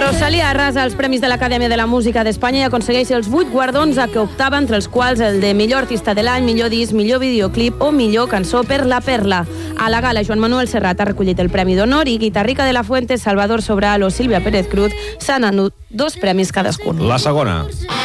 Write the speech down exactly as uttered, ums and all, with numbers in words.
Rosalía arrasa els Premis de l'Acadèmia de la Música d'Espanya i aconsegueix els vuit guardons a què optava, entre els quals el de millor artista de l'any, millor disc, millor videoclip o millor cançó per La Perla. A la gala, Joan Manuel Serrat ha recollit el Premi d'Honor i Guitarrica de la Fuente, Salvador Sobral o Sílvia Pérez Cruz s'han anut dos premis cadascun. La segona.